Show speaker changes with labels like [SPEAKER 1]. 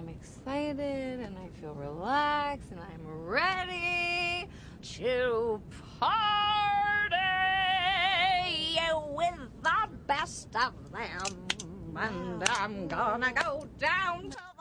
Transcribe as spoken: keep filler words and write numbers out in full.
[SPEAKER 1] I'm excited and I feel relaxed and I'm ready to party with the best of them. And I'm gonna go down to the